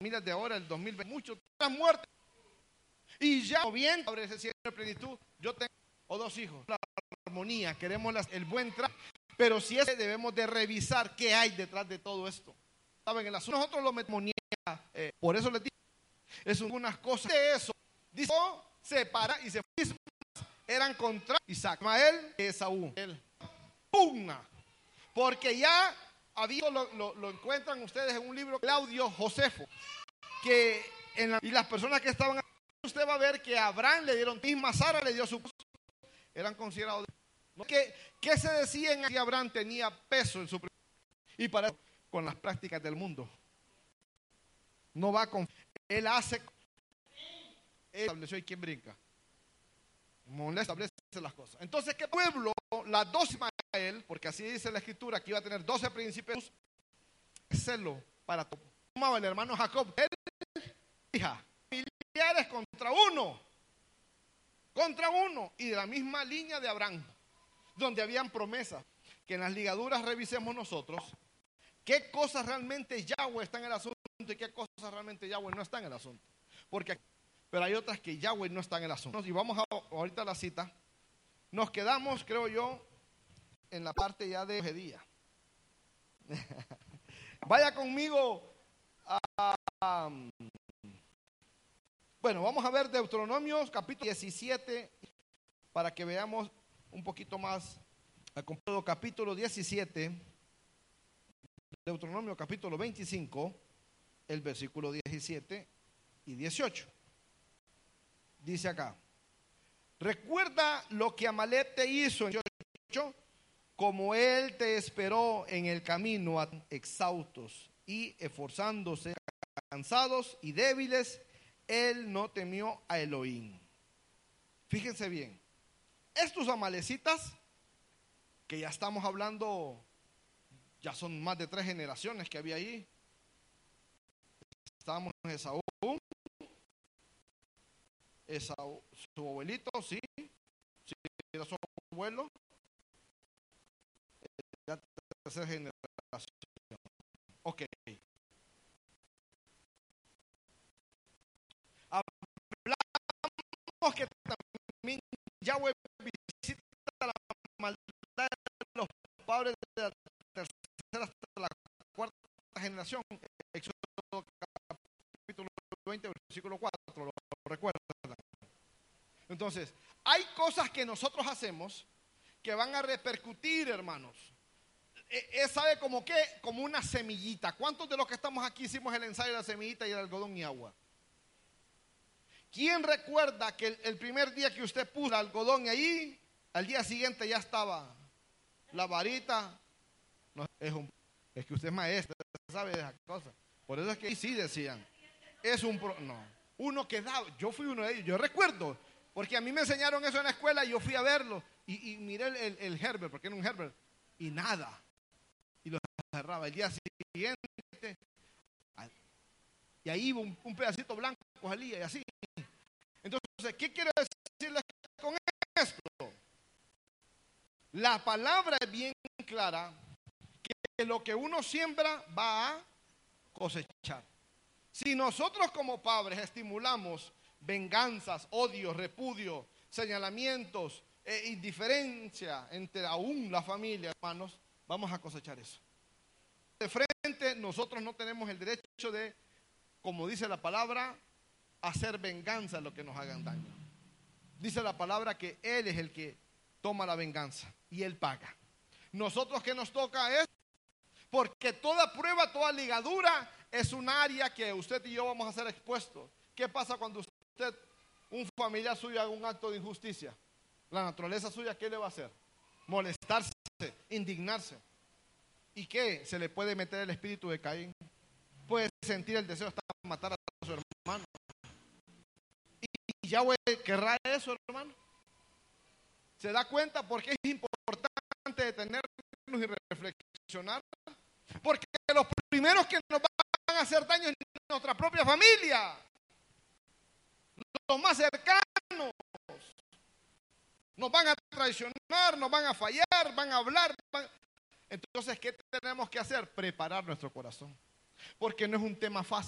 familias de ahora, el 2020, muchas muertes. Y ya, bien, abre ese cielo de plenitud, yo tengo dos hijos, la armonía, queremos el buen trato, pero si es, debemos de revisar qué hay detrás de todo esto. ¿Saben? El asunto nosotros lo metemos, por eso les digo, es unas cosas de eso. Dice, separa y se eran contra Isaac, Ismael y Esaú. Pugna, porque ya había, lo encuentran ustedes en un libro, Claudio Josefo, que y las personas que estaban, usted va a ver que a Abraham le dieron, misma Sara le dio su, eran considerados, ¿no? ¿Qué se decía en que Abraham tenía peso en su, y para eso, con las prácticas del mundo? No va con, él hace, él estableció y quién brinca, establece las cosas. Entonces, ¿qué pueblo? Las 12 Ismael, porque así dice la escritura, que iba a tener 12 príncipes, celo para todo. Tomaba el hermano Jacob, él, hija, familiares contra uno, y de la misma línea de Abraham, donde habían promesas, que en las ligaduras revisemos nosotros, qué cosas realmente Yahweh está en el asunto y qué cosas realmente Yahweh no está en el asunto. Pero hay otras que Yahweh no está en el asunto. Y vamos ahorita a la cita. Nos quedamos, creo yo, en la parte ya de día. Vaya conmigo a... Bueno, vamos a ver Deuteronomios capítulo 17 para que veamos un poquito más. Capítulo 17, Deuteronomio capítulo 25, el versículo 17 y 18. Dice acá: recuerda lo que Amalek te hizo en 18, como él te esperó en el camino, exhaustos y esforzándose, cansados y débiles, él no temió a Elohim. Fíjense bien, estos amalecitas, que ya estamos hablando, ya son más de 3 generaciones que había ahí. Estábamos en Esaú, su abuelito, sí, era su abuelo, la tercera generación. Ok. Hablamos que también Yahweh visita la maldad de los padres de la tercera hasta la cuarta generación. Éxodo capítulo 20, versículo 4, lo recuerdan. Entonces, hay cosas que nosotros hacemos que van a repercutir, hermanos. ¿Sabe como qué? Como una semillita. ¿Cuántos de los que estamos aquí hicimos el ensayo de la semillita y el algodón y agua? ¿Quién recuerda que el primer día que usted puso el algodón ahí, al día siguiente ya estaba la varita? No, es que usted es maestra, sabe de esas cosas. Por eso es que sí decían, uno que daba, yo fui uno de ellos, yo recuerdo, porque a mí me enseñaron eso en la escuela y yo fui a verlo y miré el Herbert, porque era un Herbert, y nada, y lo cerraba. El día siguiente, y ahí iba un pedacito blanco, salía y así. Entonces, ¿qué quiero decirles con esto? La palabra es bien clara, que lo que uno siembra va a cosechar. Si nosotros como padres estimulamos venganzas, odio, repudio, señalamientos, indiferencia entre aún la familia, hermanos, vamos a cosechar eso. De frente, nosotros no tenemos el derecho de, como dice la palabra, hacer venganza de lo que nos hagan daño. Dice la palabra que Él es el que toma la venganza y Él paga. Nosotros que nos toca es, porque toda prueba, toda ligadura es un área que usted y yo vamos a ser expuestos. ¿Qué pasa cuando usted, un familiar suyo, haga un acto de injusticia? La naturaleza suya, ¿qué le va a hacer? Molestarse, indignarse. ¿Y qué? Se le puede meter el espíritu de Caín. Puede sentir el deseo de matar a su hermano. ¿Y Yahweh querrá eso, hermano? ¿Se da cuenta por qué es importante detenernos y reflexionar? Porque los primeros que nos van a hacer daño es nuestra propia familia, los más cercanos. Nos van a traicionar, nos van a fallar, van a hablar. Entonces, ¿qué tenemos que hacer? Preparar nuestro corazón. Porque no es un tema fácil.